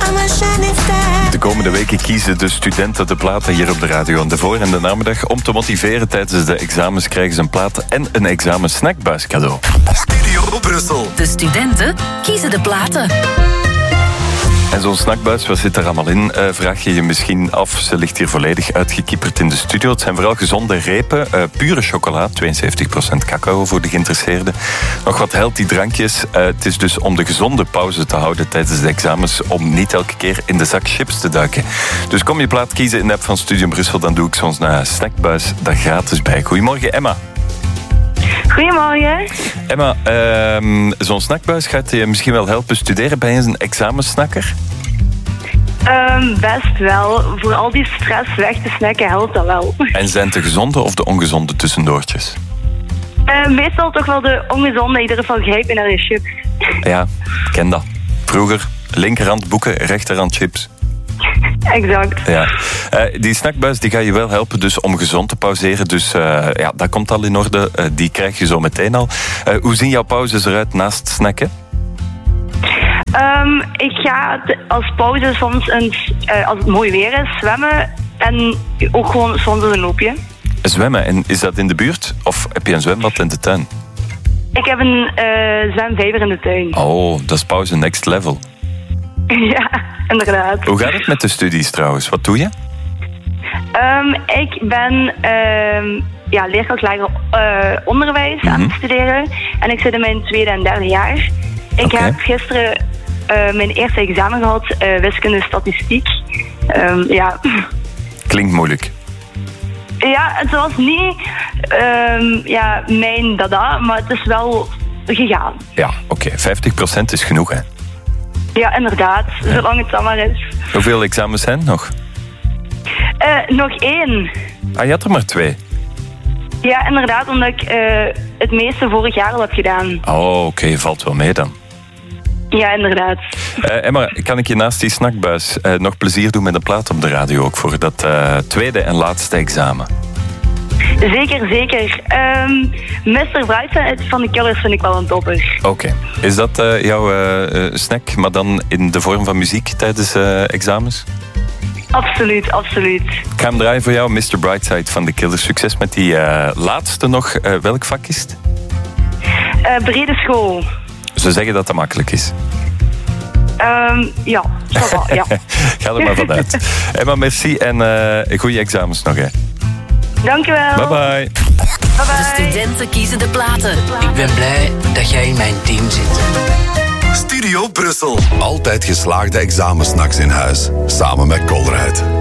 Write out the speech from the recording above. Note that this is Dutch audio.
De komende weken kiezen de studenten de platen hier op de radio en de voor- en de namiddag. Om te motiveren tijdens de examens krijgen ze een plaat en een examensnackbuis cadeau. Studio Brussel. De studenten kiezen de platen. En zo'n snackbuis, wat zit er allemaal in? Vraag je je misschien af. Ze ligt hier volledig uitgekieperd in de studio. Het zijn vooral gezonde repen, pure chocola, 72% cacao voor de geïnteresseerden. Nog wat healthy drankjes. Het is dus om de gezonde pauze te houden tijdens de examens, om niet elke keer in de zak chips te duiken. Dus kom je plaat kiezen in de app van Studio Brussel, dan doe ik soms naar snackbuis daar gratis bij. Goedemorgen, Emma. Goedemorgen. Emma, zo'n snackbuis gaat je misschien wel helpen studeren. Ben je een examensnakker? Best wel. Voor al die stress weg te snacken helpt dat wel. En zijn het de gezonde of de ongezonde tussendoortjes? Meestal toch wel de ongezonde. Iedereen van grijpen naar de chips. Ja, ik ken dat. Vroeger, linkerhand boeken, rechterhand chips. Exact. Ja. Die snackbuis die gaat je wel helpen dus om gezond te pauzeren. Dus ja, dat komt al in orde. Die krijg je zo meteen al. Hoe zien jouw pauzes eruit naast snacken? Ik ga als pauze soms als het mooi weer is, zwemmen. En ook gewoon soms een loopje. Zwemmen, en is dat in de buurt? Of heb je een zwembad in de tuin? Ik heb een zwemvijver in de tuin. Oh, dat is pauze next level. Ja, inderdaad. Hoe gaat het met de studies trouwens? Wat doe je? Ik ben leerkrachtleider onderwijs aan het studeren. En ik zit in mijn 2e en 3e jaar. Ik heb gisteren mijn eerste examen gehad, wiskunde statistiek. Klinkt moeilijk. Ja, het was niet mijn dada, maar het is wel gegaan. Ja, oké. 50% is genoeg, hè? Ja, inderdaad. Ja. Zolang het dan maar is. Hoeveel examens zijn er nog? Nog 1. Ah, je had er maar 2? Ja, inderdaad, omdat ik het meeste vorig jaar al heb gedaan. Oh, oké. Valt wel mee dan. Ja, inderdaad. Emma, kan ik je naast die snackbuis nog plezier doen met een plaat op de radio ook voor dat tweede en laatste examen? Zeker, zeker. Mr. Brightside van de Killers vind ik wel een topper. Oké. Is dat jouw snack, maar dan in de vorm van muziek tijdens examens? Absoluut, absoluut. Ik ga hem draaien voor jou, Mr. Brightside van de Killers. Succes met die laatste nog. Welk vak is het? Brede school. Ze zeggen dat dat makkelijk is. Ja, ja. Ga er maar vanuit. Emma, merci en goede examens nog, hè. Dankjewel. Bye bye. De studenten kiezen de platen. Ik ben blij dat jij in mijn team zit. Studio Brussel. Altijd geslaagde examensnacks in huis. Samen met Colruyt.